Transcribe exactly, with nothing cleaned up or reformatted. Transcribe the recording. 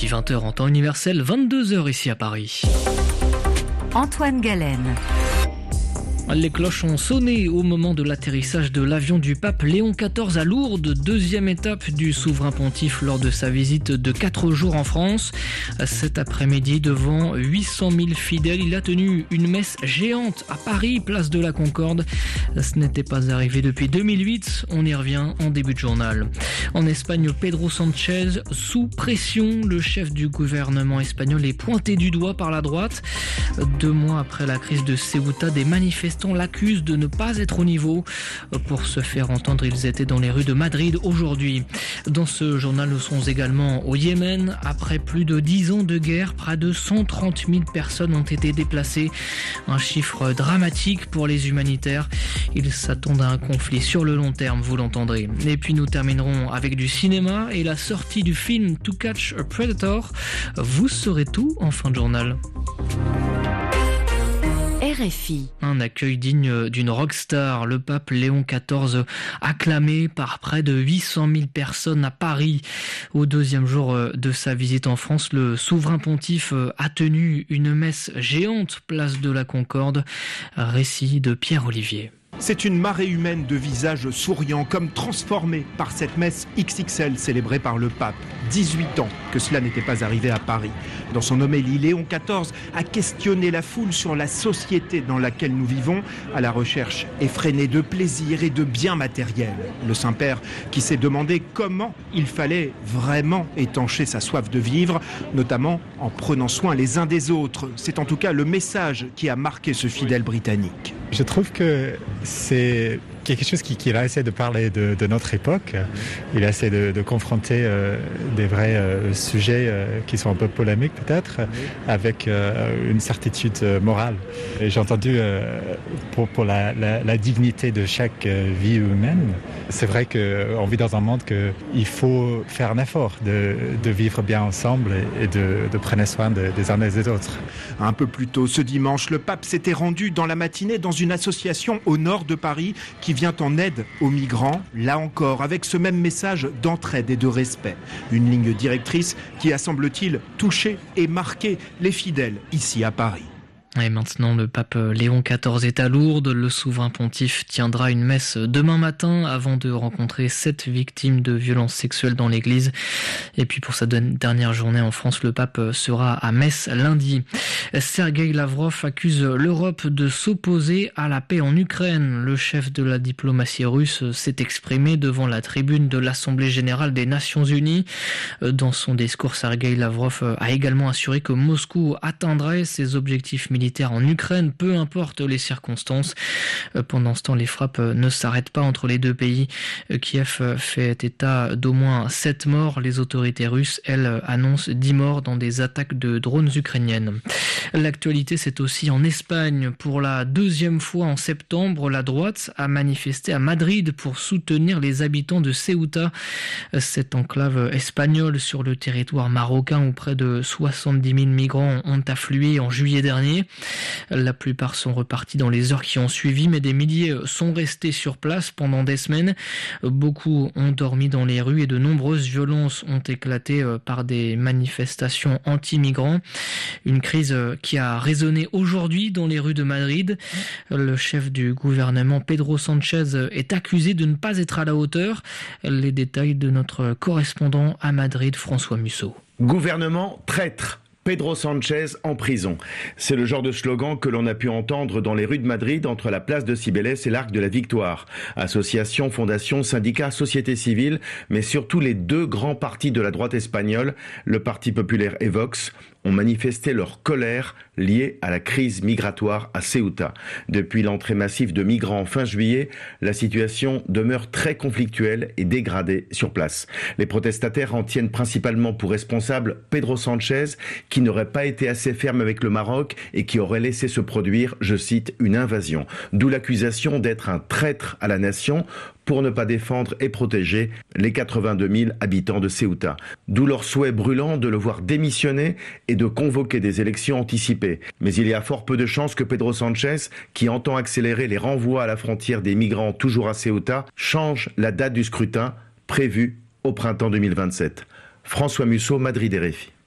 R F I vingt heures en temps universel, vingt-deux heures ici à Paris. Antoine Galen. Les cloches ont sonné au moment de l'atterrissage de l'avion du pape Léon quatorze à Lourdes, deuxième étape du souverain pontife lors de sa visite de quatre jours en France. Cet après-midi, devant huit cent mille fidèles, il a tenu une messe géante à Paris, place de la Concorde. Ce n'était pas arrivé depuis deux mille huit, on y revient en début de journal. En Espagne, Pedro Sánchez sous pression, le chef du gouvernement espagnol est pointé du doigt par la droite. Deux mois après la crise de Ceuta, des manifestants l'accusent de ne pas être au niveau. Pour se faire entendre, ils étaient dans les rues de Madrid aujourd'hui. Dans ce journal, nous sommes également au Yémen. Après plus de dix ans de guerre, près de cent trente mille personnes ont été déplacées. Un chiffre dramatique pour les humanitaires. Ils s'attendent à un conflit sur le long terme, vous l'entendrez. Et puis nous terminerons avec du cinéma et la sortie du film To Catch a Predator. Vous saurez tout en fin de journal. R F I. Un accueil digne d'une rockstar. Le pape Léon quatorze acclamé par près de huit cent mille personnes à Paris. Au deuxième jour de sa visite en France, le souverain pontife a tenu une messe géante place de la Concorde. Récit de Pierre Olivier. C'est une marée humaine de visages souriants, comme transformés par cette messe X X L célébrée par le pape. dix-huit ans que cela n'était pas arrivé à Paris. Dans son homélie, Léon quatorze a questionné la foule sur la société dans laquelle nous vivons, à la recherche effrénée de plaisir et de biens matériels. Le Saint-Père qui s'est demandé comment il fallait vraiment étancher sa soif de vivre, notamment en prenant soin les uns des autres. C'est en tout cas le message qui a marqué ce fidèle britannique. Je trouve que c'est quelque chose qui, qui a essayé de parler de, de notre époque. Il a essayé de, de confronter euh, des vrais euh, sujets euh, qui sont un peu polémiques peut-être, avec euh, une certitude euh, morale. Et j'ai entendu euh, pour, pour la, la, la dignité de chaque euh, vie humaine. C'est vrai qu'on vit dans un monde qu'il faut faire un effort de, de vivre bien ensemble et, et de, de prendre soin de, des uns et des autres. Un peu plus tôt ce dimanche, le pape s'était rendu dans la matinée dans une association au nord de Paris qui vient en aide aux migrants, là encore avec ce même message d'entraide et de respect. Une ligne directrice qui a, semble-t-il, touché et marqué les fidèles ici à Paris. Et maintenant, le pape Léon quatorze est à Lourdes. Le souverain pontife tiendra une messe demain matin avant de rencontrer sept victimes de violences sexuelles dans l'église. Et puis pour sa dernière journée en France, le pape sera à Metz lundi. Sergueï Lavrov accuse l'Europe de s'opposer à la paix en Ukraine. Le chef de la diplomatie russe s'est exprimé devant la tribune de l'Assemblée générale des Nations unies. Dans son discours, Sergueï Lavrov a également assuré que Moscou atteindrait ses objectifs militaires en Ukraine, peu importe les circonstances. Pendant ce temps, les frappes ne s'arrêtent pas entre les deux pays. Kiev fait état d'au moins sept morts. Les autorités russes, elles, annoncent dix morts dans des attaques de drones ukrainiennes. L'actualité, c'est aussi en Espagne. Pour la deuxième fois en septembre, la droite a manifesté à Madrid pour soutenir les habitants de Ceuta, cette enclave espagnole sur le territoire marocain où près de soixante-dix mille migrants ont afflué en juillet dernier. La plupart sont repartis dans les heures qui ont suivi, mais des milliers sont restés sur place pendant des semaines. Beaucoup ont dormi dans les rues et de nombreuses violences ont éclaté par des manifestations anti-migrants. Une crise qui a résonné aujourd'hui dans les rues de Madrid. Le chef du gouvernement, Pedro Sánchez, est accusé de ne pas être à la hauteur. Les détails de notre correspondant à Madrid, François Musso. Gouvernement traître. Pedro Sánchez en prison. C'est le genre de slogan que l'on a pu entendre dans les rues de Madrid entre la place de Cibeles et l'Arc de la Victoire. Associations, fondations, syndicats, sociétés civiles, mais surtout les deux grands partis de la droite espagnole, le Parti populaire et Vox, ont manifesté leur colère liée à la crise migratoire à Ceuta. Depuis l'entrée massive de migrants fin juillet, la situation demeure très conflictuelle et dégradée sur place. Les protestataires en tiennent principalement pour responsable Pedro Sánchez, qui n'aurait pas été assez ferme avec le Maroc et qui aurait laissé se produire, je cite, une invasion. D'où l'accusation d'être un traître à la nation pour ne pas défendre et protéger les quatre-vingt-deux mille habitants de Ceuta. D'où leur souhait brûlant de le voir démissionner et de convoquer des élections anticipées. Mais il y a fort peu de chances que Pedro Sánchez, qui entend accélérer les renvois à la frontière des migrants toujours à Ceuta, change la date du scrutin prévue au printemps deux mille vingt-sept. François Musso, Madrid R F I.